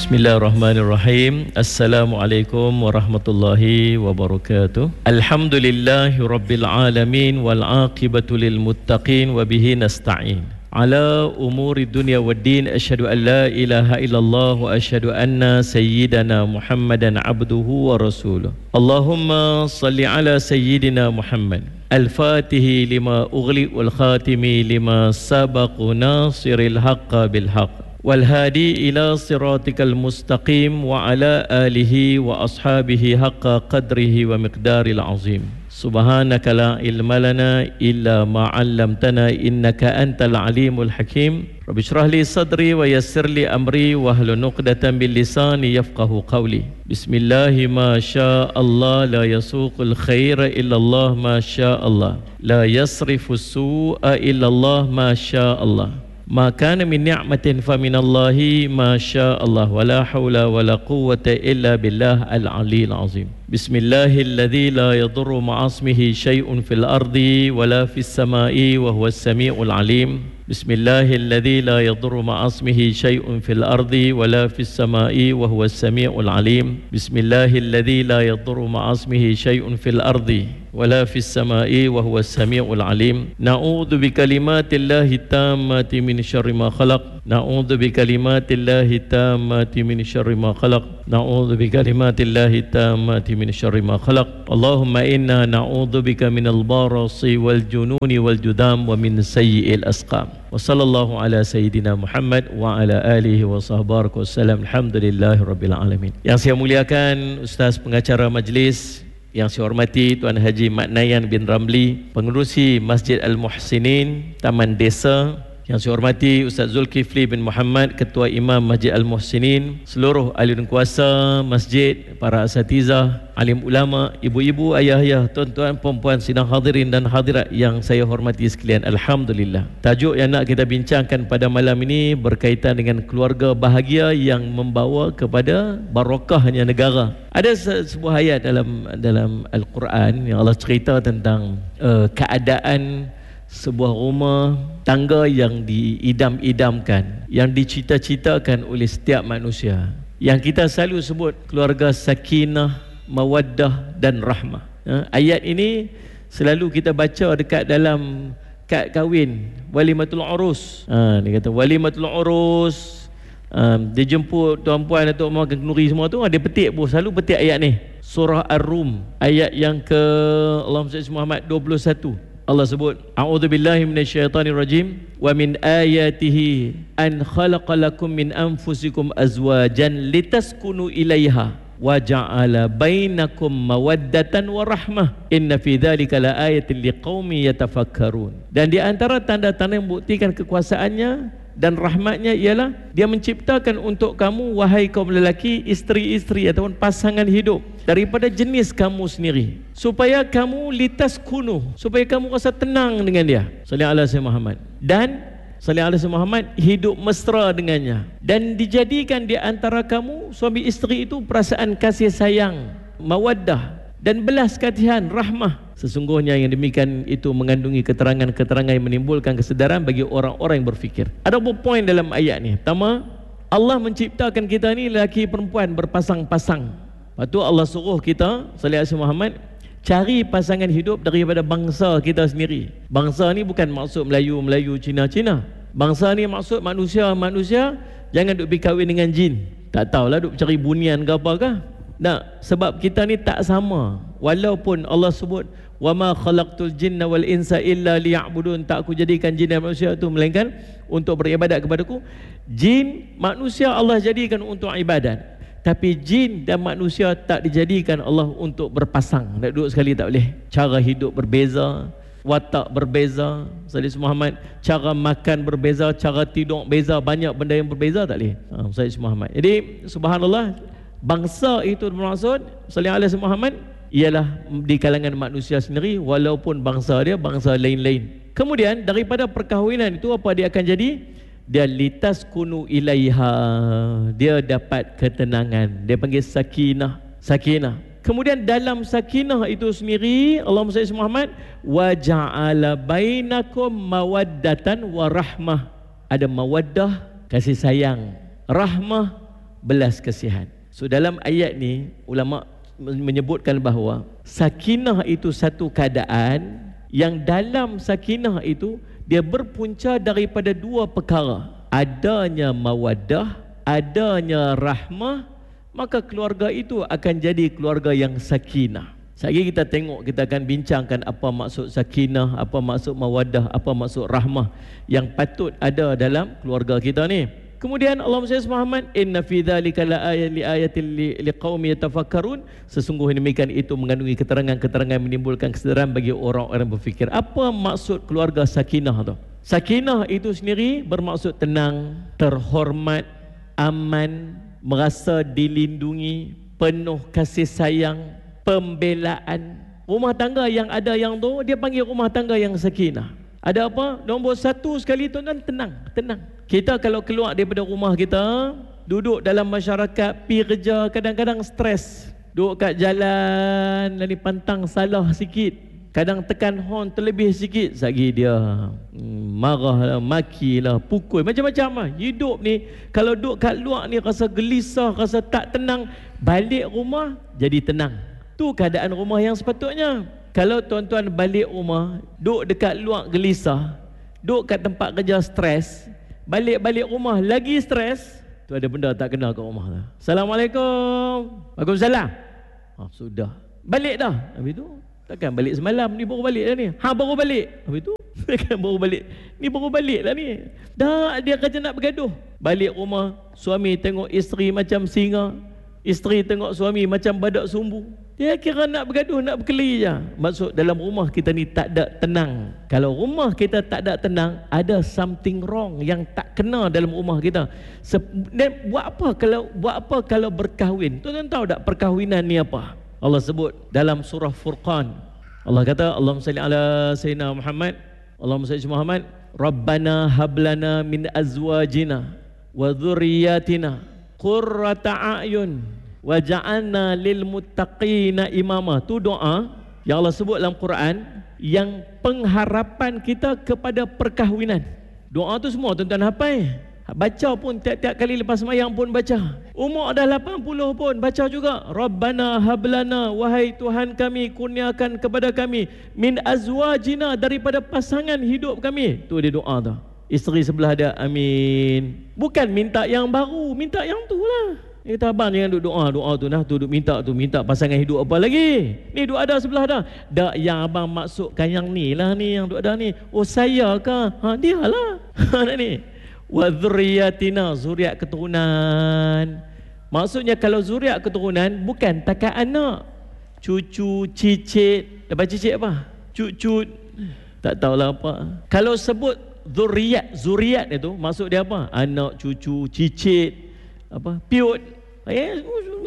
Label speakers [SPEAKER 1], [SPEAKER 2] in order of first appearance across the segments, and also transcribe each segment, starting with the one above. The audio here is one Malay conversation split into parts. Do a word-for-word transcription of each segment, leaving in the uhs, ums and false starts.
[SPEAKER 1] Bismillahirrahmanirrahim. Assalamualaikum warahmatullahi wabarakatuh. Alhamdulillahi rabbil alamin wal aqibatu lil muttaqin wa bihi nasta'in. Ala umuri dunya waddin, asyhadu an la ilaha illallah wa asyhadu anna sayyidana Muhammadan abduhu wa rasuluh. Allahumma salli ala sayyidina Muhammad al-fatihi lima ughli wal khatimi lima sabaqu nasiril haqqa bil haqq wal hadi ila siratikal mustaqim wa ala alihi wa ashabihi haqqa qadrihi wa miqdaril azim. Subhanaka la ilma lana illa ma 'allamtana innaka antal alimul hakim. Rabbi shrah li sadri wa yassir li amri wa hlul 'uqdatam bil lisani yafqahu qawli. Bismillahi ma syaa Allah la yasuqul khaira illa Allah ma syaa Allah. La yasrifu su'a illa Allah ma syaa Allah. Ma kana min ni'matin fa minallahi ma syaa Allah wa la haula wa la quwwata illa billah al-'aliyyil 'azim. Bismillahilladzi la yadurru ma'asmihi syai'un fil ardi wa la fis sama'i wa huwas sami'ul 'alim. Bismillahilladzi la yadurru ma'asmihi syai'un fil ardi wa la fis sama'i wa huwas sami'ul 'alim. Bismillahilladzi la yadurru ma'asmihi syai'un fil ardi wa la fis sama'i wa huwas sami'ul 'alim. Na'udzu bikalimatillahi tammati min syarri ma khalaq. Na'udzu bikalimatillahi tammati min syarri ma khalaq. Na'udzu bikalimatillahi tammati min syarri ma khalaq. Allahumma inna na'udzu bika minal barasi wal jununi wal judam wa min sayyi'il asqam. Wa sallallahu ala sayyidina Muhammad wa ala alihi wa sahbihi wasallam. Alhamdulillahi rabbil alamin. Yang saya muliakan Ustaz pengacara majlis, yang saya hormati Tuan Haji Mat Nayan bin Ramli, pengerusi Masjid Al-Muhsinin Taman Desa, yang saya hormati Ustaz Zulkifli bin Muhammad, Ketua Imam Masjid Al-Muhsinin, seluruh ahli dan kuasa masjid, para asatizah, alim ulama, ibu-ibu, ayah-ayah, tuan-tuan, puan-puan, sidang hadirin dan hadirat yang saya hormati sekalian. Alhamdulillah. Tajuk yang nak kita bincangkan pada malam ini berkaitan dengan keluarga bahagia yang membawa kepada barokahnya negara. Ada sebuah ayat dalam dalam Al-Quran yang Allah cerita tentang uh, keadaan sebuah rumah tangga yang diidam-idamkan, yang dicita-citakan oleh setiap manusia, yang kita selalu sebut keluarga sakinah, mawaddah dan rahmah. Ha? Ayat ini selalu kita baca dekat dalam kad kahwin, walimatul urus. Ha, dia kata walimatul urus, um, dia jemput tuan-puan atau mak kenduri semua tu, dia petik pun, selalu petik ayat ni. Surah Ar-Rum ayat yang ke Allahumma salli Muhammad dua puluh satu. Allah sebut, a'udzubillahi minasyaitonirrajim, wa min ayatihi an khalaqalakum min anfusikum azwajan litaskunu ilaiha wa ja'ala bainakum mawaddatan wa rahmah inna fi dzalika laayatin liqaumin yatafakkarun. Dan di antara tanda-tanda yang membuktikan kekuasaannya dan rahmatnya ialah dia menciptakan untuk kamu, wahai kaum lelaki, isteri-isteri ataupun pasangan hidup daripada jenis kamu sendiri, supaya kamu litas kunuh, supaya kamu rasa tenang dengan dia. Sallallahu alaihi wasallam Muhammad. Dan sallallahu alaihi wasallam Muhammad hidup mesra dengannya. Dan dijadikan di antara kamu suami isteri itu perasaan kasih sayang, mawaddah dan belas kasihan, rahmah. Sesungguhnya yang demikian itu mengandungi keterangan-keterangan yang menimbulkan kesedaran bagi orang-orang yang berfikir. Ada beberapa poin dalam ayat ni. Pertama, Allah menciptakan kita ni lelaki perempuan berpasang-pasang. Lepas tu Allah suruh kita, sallallahu alaihi wasallam Muhammad, cari pasangan hidup daripada bangsa kita sendiri. Bangsa ni bukan maksud Melayu-Melayu, Cina-Cina. Bangsa ni maksud manusia-manusia. Jangan duk pergi kahwin dengan jin. Tak tahulah duk cari bunian ke apakah. Nah, sebab kita ni tak sama. Walaupun Allah sebut wa ma khalaqtul jinna wal insa illa liya'budun, tak aku jadikan jin dan manusia itu melainkan untuk beribadat kepadaku. Jin, manusia Allah jadikan untuk ibadat, tapi jin dan manusia tak dijadikan Allah untuk berpasang. Nak duduk sekali tak boleh. Cara hidup berbeza, watak berbeza, Sayyidina Muhammad, cara makan berbeza, cara tidur beza, banyak benda yang berbeza, tak boleh. Ha, Sayyidina Muhammad. Jadi subhanallah, bangsa itu bermaksud sallallahu alaihi wasallam Muhammad ialah di kalangan manusia sendiri, walaupun bangsa dia bangsa lain-lain. Kemudian daripada perkahwinan itu apa dia akan jadi? Dia litas kunu ilaiha, dia dapat ketenangan, dia panggil sakinah. Sakinah. Kemudian dalam sakinah itu sendiri, Allahumma salli Muhammad, wa ja'ala bainakum mawaddatan wa rahmah. Ada mawaddah, kasih sayang, rahmah, belas kasihan. So dalam ayat ni ulama menyebutkan bahawa sakinah itu satu keadaan yang dalam sakinah itu dia berpunca daripada dua perkara. Adanya mawaddah, adanya rahmah, maka keluarga itu akan jadi keluarga yang sakinah. Sekali kita tengok, kita akan bincangkan apa maksud sakinah, apa maksud mawaddah, apa maksud rahmah yang patut ada dalam keluarga kita ni. Kemudian Allah Muhammad, inna fi dzalika laayan liayatin liqaumin yatafakkarun, sesungguhnya demikian itu mengandungi keterangan-keterangan menimbulkan kesedaran bagi orang-orang berfikir. Apa maksud keluarga sakinah tu? Sakinah itu sendiri bermaksud tenang, terhormat, aman, merasa dilindungi, penuh kasih sayang, pembelaan. Rumah tangga yang ada yang tu dia panggil rumah tangga yang sakinah. Ada apa? Nombor satu sekali tuan-tuan, tenang, tenang. Kita kalau keluar daripada rumah kita, duduk dalam masyarakat, pergi kerja, kadang-kadang stres. Duduk kat jalan, lalu pantang salah sikit, kadang tekan horn terlebih sikit, sagi dia hmm, marah lah, maki lah, pukul, macam-macam lah. Hidup ni kalau duduk kat luar ni rasa gelisah, rasa tak tenang, balik rumah jadi tenang. Tu keadaan rumah yang sepatutnya. Kalau tuan-tuan balik rumah, duduk dekat luar gelisah, duduk kat tempat kerja stres, balik-balik rumah lagi stres, tu ada benda tak kena kat rumah tu. Assalamualaikum. Waalaikumsalam. Ah, sudah. Balik dah. Habis tu, takkan balik semalam, ni baru balik dah ni. Ha, baru balik. Habis tu, takkan baru balik. Ni baru balik lah ni. Dah dia kerja nak bergaduh. Balik rumah, suami tengok isteri macam singa, isteri tengok suami macam badak sumbu. Dia kira nak bergaduh, nak berkelahi je. Maksud dalam rumah kita ni tak ada tenang. Kalau rumah kita tak ada tenang, ada something wrong yang tak kena dalam rumah kita. Dan buat apa kalau buat apa kalau berkahwin? Tuan-tuan tahu tak perkahwinan ni apa? Allah sebut dalam surah Furqan. Allah kata, Allahumma salli ala sayyidina Muhammad, Allahumma salli Muhammad, Rabbana hablana min azwajina wa dhurriyyatina qurrata a'yun waja'alna lil muttaqina imama. Tu doa yang Allah sebut dalam Quran yang pengharapan kita kepada perkahwinan. Doa tu semua tuan-tuan hafal. Baca pun tiap-tiap kali lepas sembahyang pun baca. Umur dah lapan puluh pun baca juga. Rabbana hablana, wahai Tuhan kami, kurniakan kepada kami min azwajina, daripada pasangan hidup kami. Tu dia doa tu. Isteri sebelah dia amin. Bukan minta yang baru, minta yang tu lah. Kita abang jangan duduk doa, doa tu nah, tu duduk minta tu, minta pasangan hidup apa lagi? Ni duk ada sebelah dah. Dak yang abang maksudkan yang ni lah ni, yang duk ada ni. Oh saya ke? Ha dia lah. Ha ni. Wa dzurriyyatina, zuriat keturunan. Maksudnya kalau zuriat keturunan bukan takat anak. Cucu, cicit, dapat cicit apa? Cucu, tak tahulah apa. Kalau sebut zuriat, zuriat itu maksud dia apa? Anak, cucu, cicit, apa? Piut. Eh,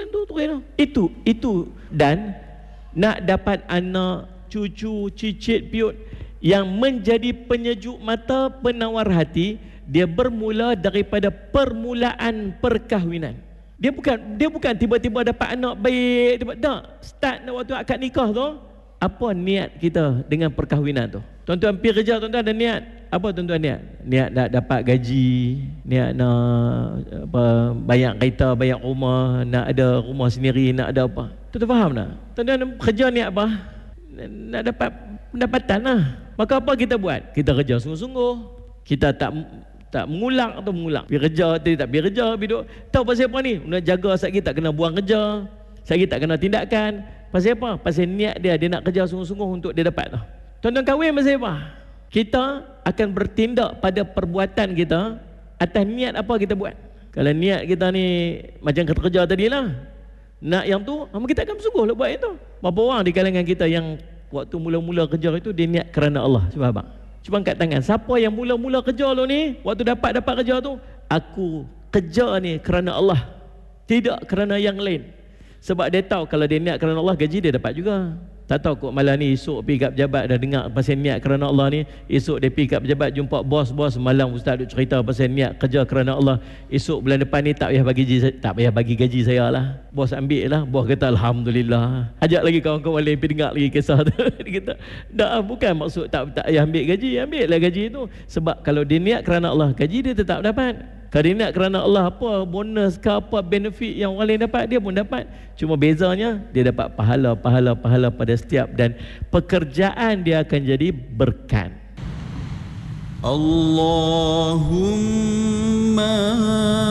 [SPEAKER 1] itu itu dan nak dapat anak, cucu, cicit, piut yang menjadi penyejuk mata, penawar hati, dia bermula daripada permulaan perkahwinan. Dia bukan dia bukan tiba-tiba dapat anak baik, tiba tak. Start waktu akad nikah tu, apa niat kita dengan perkahwinan tu? Tuan-tuan pergi kerja, tuan-tuan ada niat. Apa tuan-tuan niat? Niat nak dapat gaji, niat nak apa, bayar kereta, bayar rumah, nak ada rumah sendiri, nak ada apa. Tuan-tuan faham tak? Tuan-tuan kerja niat apa? Nak dapat pendapatan lah. Maka apa kita buat? Kita kerja sungguh-sungguh. Kita tak tak mengulang atau mengulang. Pergi kerja, tak pergi kerja, pergi duduk. Tahu pasal apa ni? Nak jaga satgi tak kena buang kerja, satgi tak kena tindakan. Pasal apa? Pasal niat dia, dia nak kerja sungguh-sungguh untuk dia dapat tu. Tuan-tuan kahwin pasal apa? Kita akan bertindak pada perbuatan kita atas niat apa kita buat. Kalau niat kita ni macam kata kerja tadi lah, nak yang tu, kita akan bersungguh lah buat itu. Berapa orang di kalangan kita yang waktu mula-mula kerja itu dia niat kerana Allah? Cuba abang, cuba angkat tangan. Siapa yang mula-mula kerja lo ni, waktu dapat-dapat kerja tu, aku kerja ni kerana Allah, tidak kerana yang lain. Sebab dia tahu kalau dia niat kerana Allah, gaji dia dapat juga. Tak tahu kok malam ni esok pergi kat pejabat dah dengar pasal niat kerana Allah ni, esok dia pergi kat pejabat jumpa bos-bos, malam ustaz duk cerita pasal niat kerja kerana Allah, esok bulan depan ni tak payah bagi gaji, tak payah bagi gaji saya lah, bos ambil lah. Bos kata alhamdulillah, ajak lagi kawan-kawan lain pergi dengar lagi kisah tu. Dia kata dah, bukan maksud tak tak payah ambil gaji, ambil lah gaji tu. Sebab kalau dia niat kerana Allah, gaji dia tetap dapat. Kalau dia niat kerana Allah, apa bonus ke apa benefit yang orang lain dapat, dia pun dapat. Cuma bezanya dia dapat pahala, pahala, pahala pada setiap, dan pekerjaan dia akan jadi berkat.
[SPEAKER 2] Allahumma